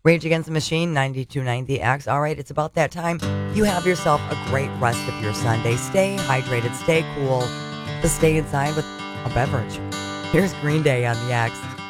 Rage Against the Machine, 92.9 The X. All right, it's about that time. You have yourself a great rest of your Sunday. Stay hydrated, stay cool, but stay inside with a beverage. Here's Green Day on the X.